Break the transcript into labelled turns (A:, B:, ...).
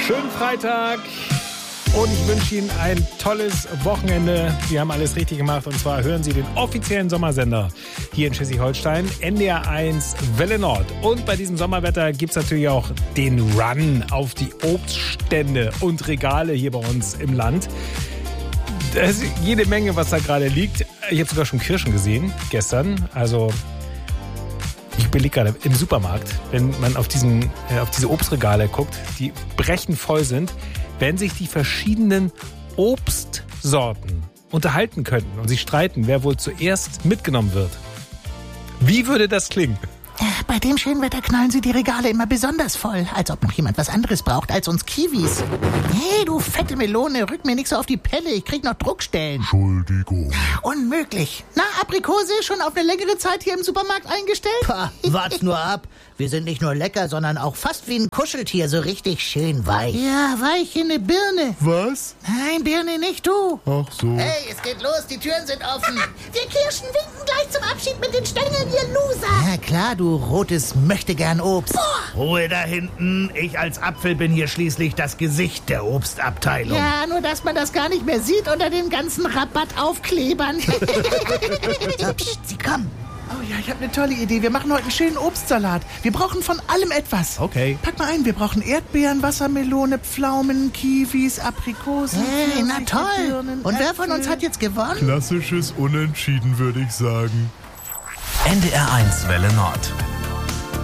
A: Schönen Freitag und ich wünsche Ihnen ein tolles Wochenende. Sie haben alles richtig gemacht und zwar hören Sie den offiziellen Sommersender hier in Schleswig-Holstein, NDR 1 Welle Nord. Und bei diesem Sommerwetter gibt es natürlich auch den Run auf die Obststände und Regale hier bei uns im Land. Da ist jede Menge, was da gerade liegt. Ich habe sogar schon Kirschen gesehen gestern. Also ich überlege gerade im Supermarkt, wenn man auf diese Obstregale guckt, die brechend voll sind, wenn sich die verschiedenen Obstsorten unterhalten könnten und sich streiten, wer wohl zuerst mitgenommen wird. Wie würde das klingen?
B: Bei dem schönen Wetter knallen sie die Regale immer besonders voll, als ob noch jemand was anderes braucht als uns Kiwis. Hey, du fette Melone, rück mir nicht so auf die Pelle, ich krieg noch Druckstellen.
C: Entschuldigung.
B: Unmöglich. Na, Aprikose, schon auf eine längere Zeit hier im Supermarkt eingestellt?
D: Pah, wart's nur ab. Wir sind nicht nur lecker, sondern auch fast wie ein Kuscheltier, so richtig schön weich.
B: Ja, weich wie eine Birne.
C: Was?
B: Nein, Birne, nicht du.
C: Ach so.
D: Hey, es geht los, die Türen sind offen.
B: Wir Kirschen winken gleich zum Abschied mit den Stängeln, ihr Loser.
D: Na klar, du rotes Möchtegern-Obst.
E: Ruhe da hinten. Ich als Apfel bin hier schließlich das Gesicht der Obstabteilung.
B: Ja, nur dass man das gar nicht mehr sieht unter den ganzen Rabattaufklebern.
D: So, psst, sie kommen.
F: Oh ja, ich habe eine tolle Idee. Wir machen heute einen schönen Obstsalat. Wir brauchen von allem etwas.
E: Okay.
F: Pack mal ein. Wir brauchen Erdbeeren, Wassermelone, Pflaumen, Kiwis, Aprikosen.
B: Hey, na
F: Pfirsiche,
B: toll.
F: Birnen,
B: Und wer von
F: Äpfel.
B: uns hat jetzt gewonnen?
C: Klassisches Unentschieden, würde ich sagen.
G: NDR 1 Welle Nord.